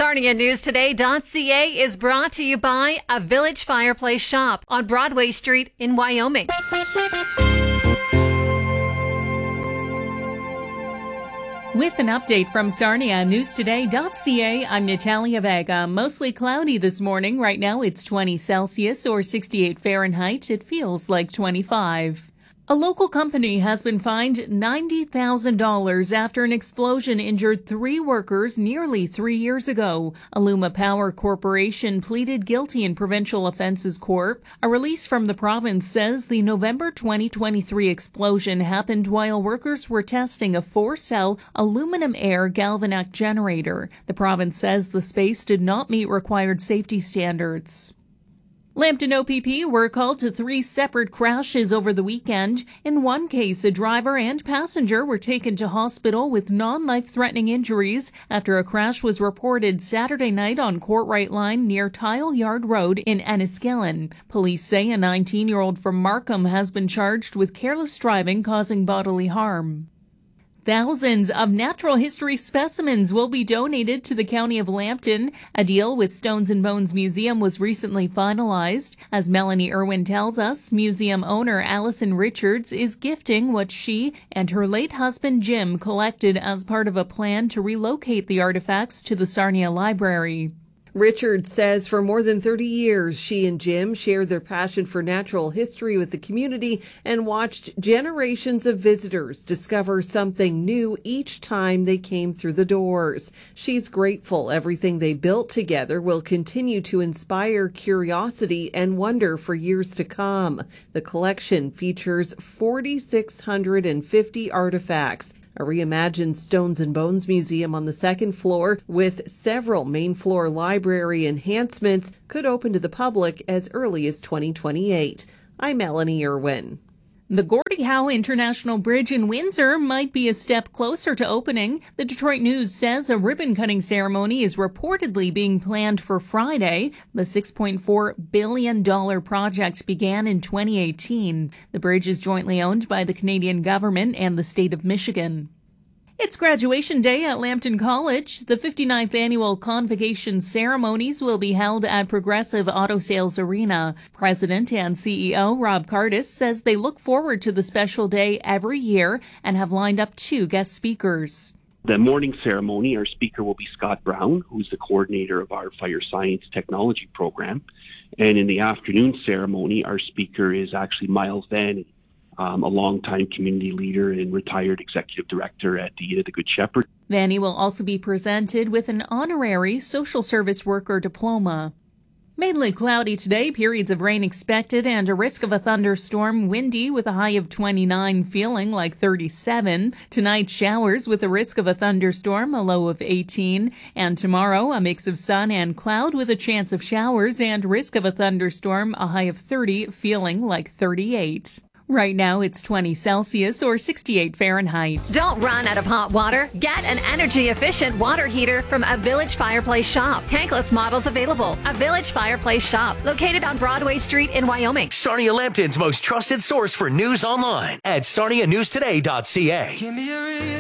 SarniaNewsToday.ca is brought to you by a Village Fireplace Shop on Broadway Street in Wyoming. With an update from SarniaNewsToday.ca, I'm Natalia Vega. Mostly cloudy this morning. Right now it's 20 Celsius or 68 Fahrenheit. It feels like 25. A local company has been fined $90,000 after an explosion injured 3 workers nearly 3 years ago. Aluma Power Corporation pleaded guilty in Provincial Offences Court. A release from the province says the November 2023 explosion happened while workers were testing a 4-cell aluminum air Galvanac generator. The province says the space did not meet required safety standards. Lambton OPP were called to 3 separate crashes over the weekend. In one case, a driver and passenger were taken to hospital with non-life-threatening injuries after a crash was reported Saturday night on Courtright Line near Tile Yard Road in Enniskillen. Police say a 19-year-old from Markham has been charged with careless driving causing bodily harm. Thousands of natural history specimens will be donated to the County of Lambton. A deal with Stones and Bones Museum was recently finalized. As Melanie Irwin tells us, museum owner Allison Richards is gifting what she and her late husband Jim collected as part of a plan to relocate the artifacts to the Sarnia Library. Richards says for more than 30 years, she and Jim shared their passion for natural history with the community and watched generations of visitors discover something new each time they came through the doors. She's grateful everything they built together will continue to inspire curiosity and wonder for years to come. The collection features 4,650 artifacts. A reimagined Stones and Bones Museum on the 2nd floor with several main floor library enhancements could open to the public as early as 2028. I'm Melanie Irwin. The Gordie Howe International Bridge in Windsor might be a step closer to opening. The Detroit News says a ribbon-cutting ceremony is reportedly being planned for Friday. The $6.4 billion project began in 2018. The bridge is jointly owned by the Canadian government and the state of Michigan. It's graduation day at Lambton College. The 59th annual convocation ceremonies will be held at Progressive Auto Sales Arena. President and CEO Rob Cardis says they look forward to the special day every year and have lined up 2 guest speakers. The morning ceremony, our speaker will be Scott Brown, who's the coordinator of our Fire Science Technology program. And in the afternoon ceremony, our speaker is actually Miles Vanny, a longtime community leader and retired executive director at the Good Shepherd. Vanny will also be presented with an honorary social service worker diploma. Mainly cloudy today, periods of rain expected and a risk of a thunderstorm, windy with a high of 29, feeling like 37. Tonight, showers with a risk of a thunderstorm, a low of 18. And tomorrow, a mix of sun and cloud with a chance of showers and risk of a thunderstorm, a high of 30, feeling like 38. Right now, it's 20 Celsius or 68 Fahrenheit. Don't run out of hot water. Get an energy-efficient water heater from a Village Fireplace Shop. Tankless models available. A Village Fireplace Shop located on Broadway Street in Wyoming. Sarnia Lambton's most trusted source for news online at SarniaNewsToday.ca. Give me a reason.